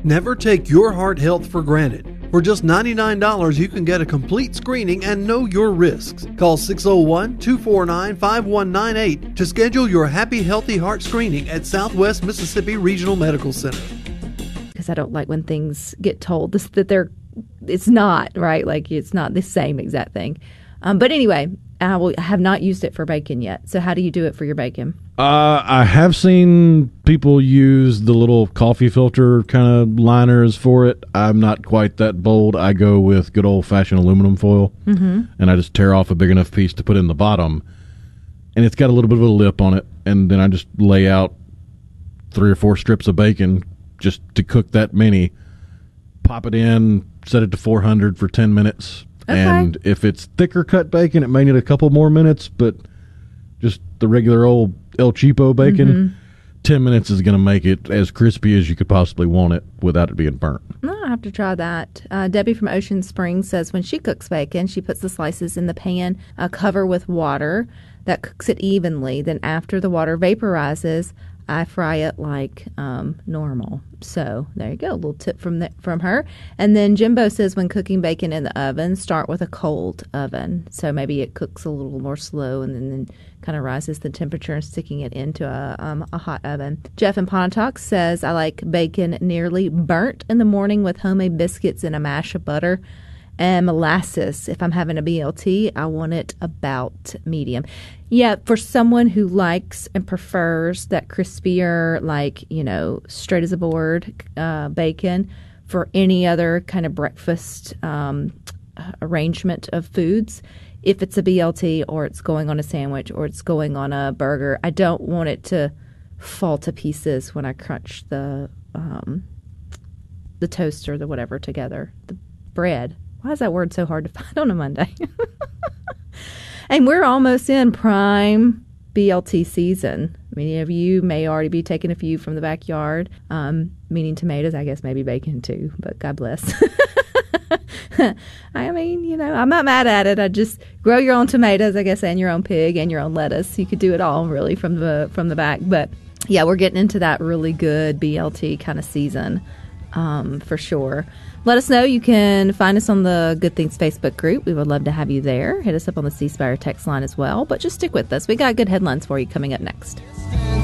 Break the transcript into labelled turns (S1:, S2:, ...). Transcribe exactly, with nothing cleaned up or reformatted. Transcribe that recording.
S1: Never take your heart health for granted. For just ninety-nine dollars, you can get a complete screening and know your risks. Call six oh one, two four nine, five one nine eight to schedule your Happy Healthy Heart screening at Southwest Mississippi Regional Medical Center.
S2: Because I don't like when things get told this, that they're, it's not, right? Like, it's not the same exact thing. Um, but anyway, I will, have not used it for bacon yet. So how do you do it for your bacon?
S3: Uh, I have seen people use the little coffee filter kind of liners for it. I'm not quite that bold. I go with good old-fashioned aluminum foil, mm-hmm. and I just tear off a big enough piece to put in the bottom. And it's got a little bit of a lip on it, and then I just lay out three or four strips of bacon just to cook that many. Pop it in, set it to four hundred for ten minutes. Okay. And if it's thicker cut bacon, it may need a couple more minutes, but just the regular old El Cheapo bacon, mm-hmm. ten minutes is going to make it as crispy as you could possibly want it without it being burnt.
S2: I'll have to try that. Uh, Debbie from Ocean Springs says when she cooks bacon, she puts the slices in the pan, uh, cover with water that cooks it evenly. Then after the water vaporizes, I fry it like um, normal. So there you go, a little tip from the, from her. And then Jimbo says when cooking bacon in the oven, start with a cold oven. So maybe it cooks a little more slow and then, then kind of rises the temperature and sticking it into a, um, a hot oven. Jeff in Pontotoc says I like bacon nearly burnt in the morning with homemade biscuits and a mash of butter and molasses. If I'm having a B L T, I want it about medium. Yeah, for someone who likes and prefers that crispier, like, you know, straight as a board uh, bacon, for any other kind of breakfast um, arrangement of foods, if it's a B L T or it's going on a sandwich or it's going on a burger, I don't want it to fall to pieces when I crunch the um, the toast or the whatever together, the bread. Why is that word so hard to find on a Monday? And we're almost in prime B L T season. Many of you may already be taking a few from the backyard, um, meaning tomatoes, I guess maybe bacon too, but God bless. I mean, you know, I'm not mad at it. I just grow your own tomatoes, I guess, and your own pig and your own lettuce. You could do it all really from the from the back. But yeah, we're getting into that really good B L T kind of season um, for sure. Let us know. You can find us on the Good Things Facebook group. We would love to have you there. Hit us up on the C Spire text line as well. But just stick with us. We got good headlines for you coming up next.